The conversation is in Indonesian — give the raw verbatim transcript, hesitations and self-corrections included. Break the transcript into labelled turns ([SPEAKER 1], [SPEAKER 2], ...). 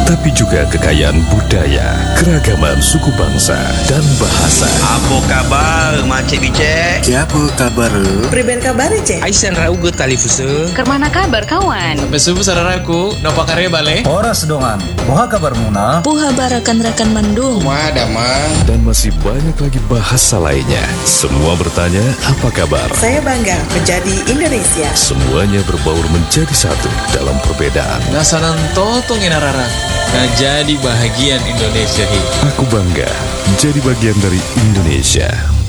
[SPEAKER 1] tapi juga kekayaan budaya, keragaman suku bangsa, dan bahasa.
[SPEAKER 2] Apa kabar, Macik Bicek?
[SPEAKER 3] Siapa kabar?
[SPEAKER 4] Priben kabar, Cek?
[SPEAKER 2] Aisan rauge talifuse.
[SPEAKER 5] Kermana kabar, kawan?
[SPEAKER 6] Sampai subuh saudaraku, napa karya bale?
[SPEAKER 3] Horas dongan. Moha kabar muna?
[SPEAKER 7] Puha barakan-rakan mandung.
[SPEAKER 2] Ada mah.
[SPEAKER 1] Dan masih banyak lagi bahasa lainnya. Semua bertanya, apa kabar?
[SPEAKER 4] Saya bangga menjadi Indonesia.
[SPEAKER 1] Semuanya berbaur menjadi satu dalam perbedaan.
[SPEAKER 6] Nasanan totong inarara. Nah jadi bahagian Indonesia hi.
[SPEAKER 1] Aku bangga menjadi bagian dari Indonesia.